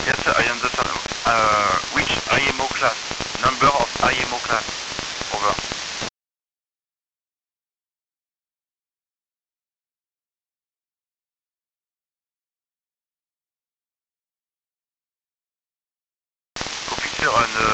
Yes, sir, I understand. Which IMO class? Number of IMO class? Over. Officer on